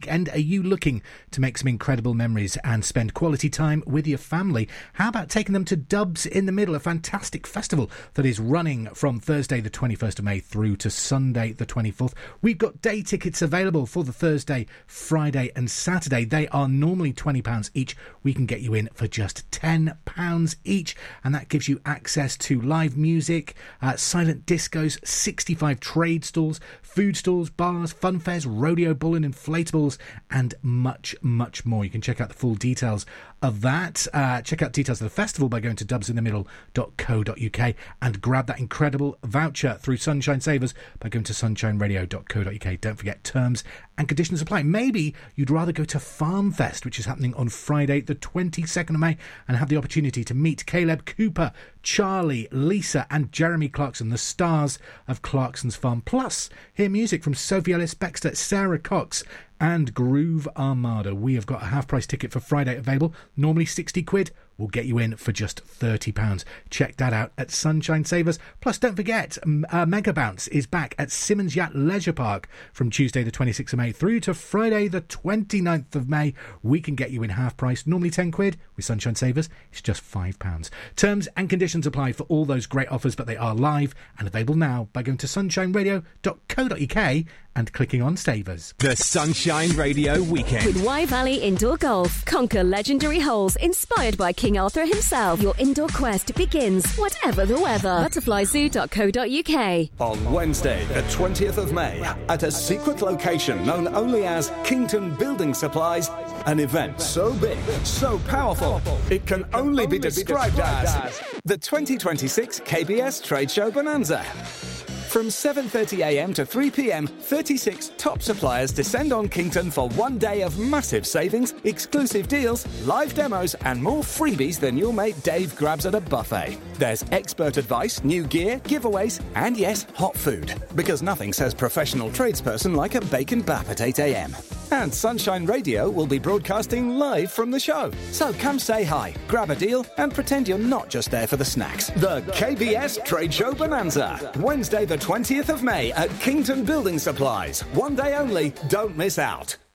weekend? Are you looking to make some incredible memories and spend quality time with your family? How about taking them to Dubs in the Middle, a fantastic festival that is running from Thursday the 21st of May through to Sunday the 24th. We've got day tickets available for the Thursday, Friday and Saturday. They are normally £20 each. We can get you in for just £10 each, and that gives you access to live music, silent discos, 65 trade stalls, food stalls, bars, fun fairs, rodeo bull and inflatables, and much, much more. You can check out the full details of that. Check out details of the festival by going to dubsinthemiddle.co.uk and grab that incredible voucher through Sunshine Savers by going to sunshineradio.co.uk. Don't forget, terms and conditions apply. Maybe you'd rather go to Farm Fest, which is happening on Friday the 22nd of May, and have the opportunity to meet Caleb Cooper, Charlie, Lisa and Jeremy Clarkson, the stars of Clarkson's Farm. Plus, hear music from Sophie Ellis-Bextor, Sarah Cox and Groove Armada. We have got a half-price ticket for Friday available, normally £60. We'll get you in for just £30. Check that out at Sunshine Savers. Plus, don't forget, Mega Bounce is back at Simmons Yacht Leisure Park from Tuesday the 26th of May through to Friday the 29th of May. We can get you in half price, normally £10. With Sunshine Savers, it's just £5. Terms and conditions apply for all those great offers, but they are live and available now by going to sunshineradio.co.uk and clicking on Savers. The Sunshine Radio Weekend. With Y Valley Indoor Golf. Conquer legendary holes inspired by King Arthur himself. Your indoor quest begins, whatever the weather. Butterflyzoo.co.uk. On Wednesday, the 20th of May, at a secret location known only as Kington Building Supplies, an event so big, so powerful, it can only be described as the 2026 KBS Trade Show Bonanza. From 7:30am to 3pm, 36 top suppliers descend on Kington for one day of massive savings, exclusive deals, live demos, and more freebies than your mate Dave grabs at a buffet. There's expert advice, new gear, giveaways, and yes, hot food. Because nothing says professional tradesperson like a bacon bap at 8am. And Sunshine Radio will be broadcasting live from the show. So come say hi, grab a deal, and pretend you're not just there for the snacks. The KBS Trade Show Bonanza. Wednesday the 20th of May at Kington Building Supplies. One day only. Don't miss out.